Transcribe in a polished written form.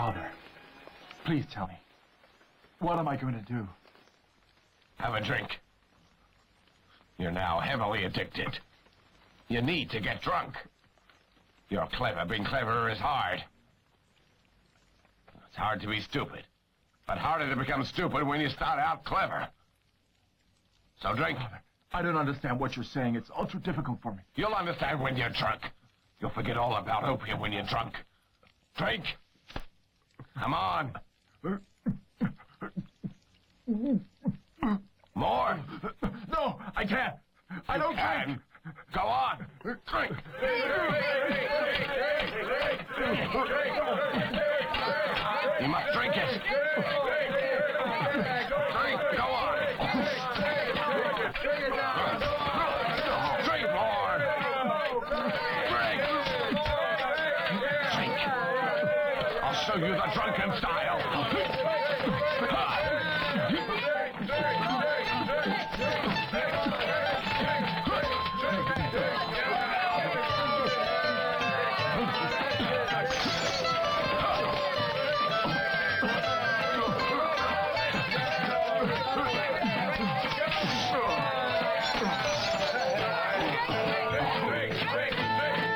Father, please tell me. What am I going to do? Have a drink. You're now heavily addicted. You need to get drunk. You're clever. Being cleverer is hard. It's hard to be stupid, but harder to become stupid when you start out clever. So drink. Father, I don't understand what you're saying. It's ultra difficult for me. You'll understand when you're drunk. You'll forget all about opium when you're drunk. Drink. Come on. More? No, I can't. I don't can. drink. Go on. Drink. You must drink it. Drink. Go on. Drink more. Drink. Drink. I'll show you the drunken style.